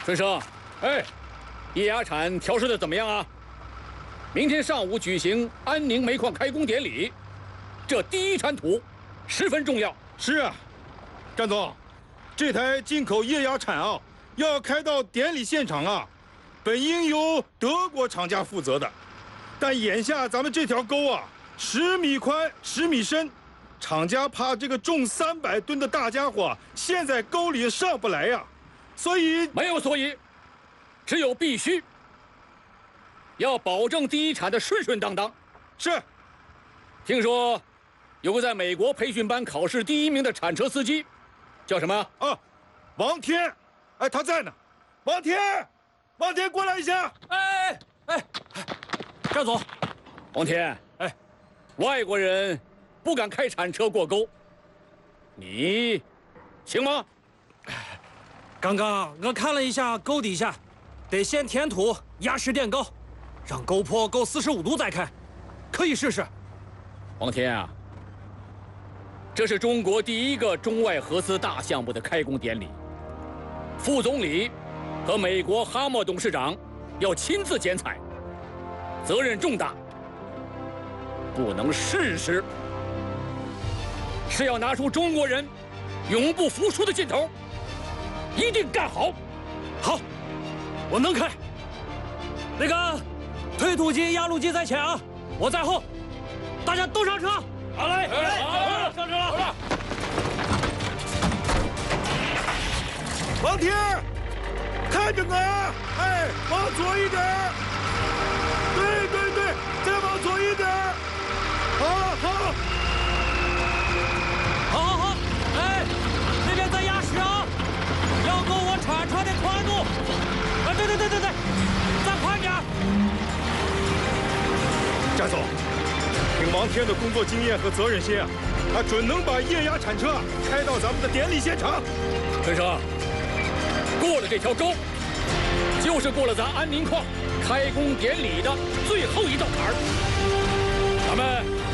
春生， 哎， 液压铲调试的怎么样啊？明天上午举行安宁煤矿开工典礼，这第一铲土十分重要。 是啊，战总，这台进口液压铲啊，要开到典礼现场啊，本应由德国厂家负责的，但眼下咱们这条沟啊，10米宽10米深，厂家怕这个重300吨的大家伙陷在沟里上不来呀，所以没有所以，只有必须。要保证第一铲的顺顺当当。 是。 听说有个在美国培训班考试第1名的铲车司机，叫什么啊？王天。哎，他在呢。王天，王天过来一下。 哎，张总。 王天， 哎， 外国人不敢开铲车过沟，你行吗？ 刚刚我看了一下沟底下，得先填土压实垫高，让沟坡够45度再开，可以试试。 王天啊，这是中国第1个中外合资大项目的开工典礼，副总理和美国哈默董事长要亲自剪彩，责任重大，不能试试，是要拿出中国人永不服输的劲头，一定干好。 好，我能开。那个，推土机、压路机在前啊，我在后，大家都上车。 好嘞， 好，上车了。好了。 王天，看着我呀！哎，往左一点。对，再往左一点。 好。哎，那边在压实啊，要够我铲车的宽度。啊，对，再宽点。 翟总，凭王天的工作经验和责任心啊，他准能把液压铲车开到咱们的典礼现场。 春生，过了这条沟，就是过了咱安宁矿开工典礼的最后一道坎儿。咱们